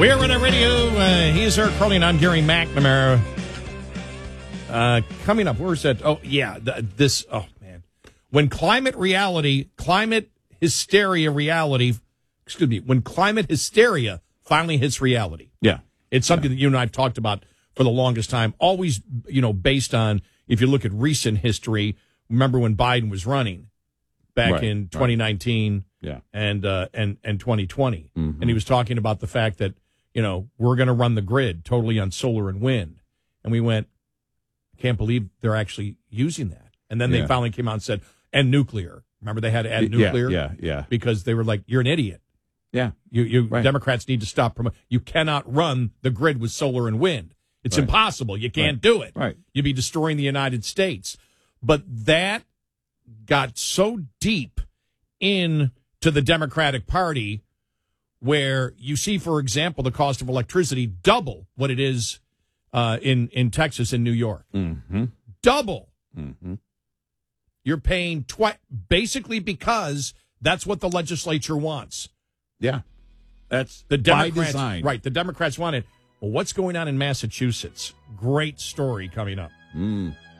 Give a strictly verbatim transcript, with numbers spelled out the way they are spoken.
We're on the radio. Uh, he's Eric Carling. I'm Gary McNamara. Uh, coming up, where's that? Oh, yeah, th- this, oh, man. When climate reality, climate hysteria reality, excuse me, when climate hysteria finally hits reality. Yeah. It's something yeah. that you and I have talked about for the longest time, always, you know, based on, if you look at recent history, remember when Biden was running back right, in twenty nineteen right. yeah. and, uh, and, and twenty twenty. Mm-hmm. And he was talking about the fact that, you know, we're going to run the grid totally on solar and wind. And we went, can't believe they're actually using that. And then yeah. they finally came out and said, and nuclear. Remember they had to add nuclear? Yeah, yeah, yeah. Because they were like, you're an idiot. Yeah. You, you right. Democrats need to stop. Promo- you cannot run the grid with solar and wind. It's right. impossible. You can't right. do it. Right. You'd be destroying the United States. But that got so deep into the Democratic Party where you see, for example, the cost of electricity double what it is uh, in, in Texas and New York. Mm-hmm. Double. Mm-hmm. You're paying twice, basically because that's what the legislature wants. Yeah. That's the Democrats, by design. Right. The Democrats want it. Well, what's going on in Massachusetts? Great story coming up. Mm.